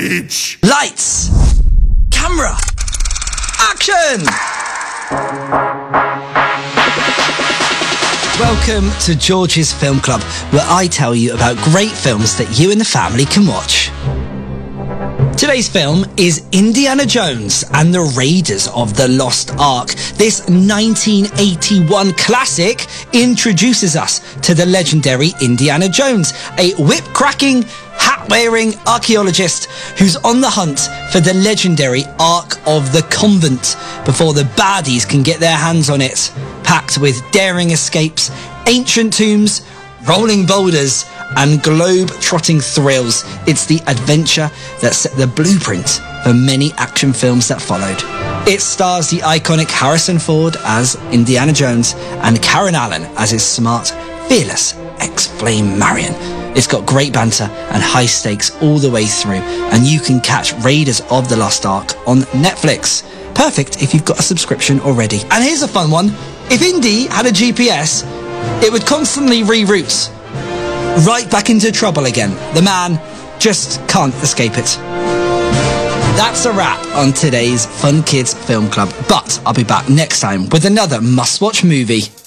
Rage! Lights! Camera! Action! Welcome to George's Film Club, where I tell you about great films that you and the family can watch. Today's film is Indiana Jones and the Raiders of the Lost Ark. This 1981 classic introduces us to the legendary Indiana Jones, a whip-cracking, hat-wearing archaeologist who's on the hunt for the legendary Ark of the Convent before the baddies can get their hands on it. Packed with daring escapes, ancient tombs, rolling boulders, and globe-trotting thrills, it's the adventure that set the blueprint for many action films that followed. It stars the iconic Harrison Ford as Indiana Jones and Karen Allen as his smart, fearless ex-flame Marion. It's got great banter and high stakes all the way through, and you can catch Raiders of the Lost Ark on Netflix. Perfect if you've got a subscription already. And here's a fun one. If Indy had a GPS, it would constantly reroute right back into trouble again. The man just can't escape it. That's a wrap on today's Fun Kids Film Club, but I'll be back next time with another must-watch movie.